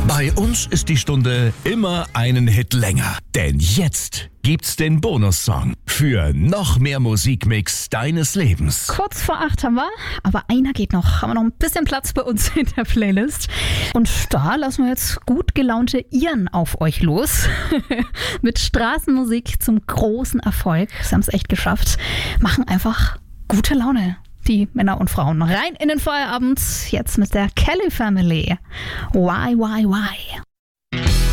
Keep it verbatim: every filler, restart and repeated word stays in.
Bei uns ist die Stunde immer einen Hit länger. Denn jetzt gibt's den Bonussong für noch mehr Musikmix deines Lebens. Kurz vor acht haben wir, aber einer geht noch. Haben wir noch ein bisschen Platz bei uns in der Playlist. Und da lassen wir jetzt gut gelaunte Iren auf euch los. Mit Straßenmusik zum großen Erfolg. Sie haben es echt geschafft. Machen einfach gute Laune. Die Männer und Frauen. Rein in den Feierabend. Jetzt mit der Kelly Family. Why, why, why?